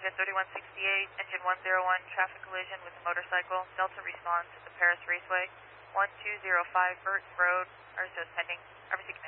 Asia 3168, engine 101, traffic collision with a motorcycle. Delta responds at the Paris Raceway, 1205 Burton Road, RSO's pending. RBC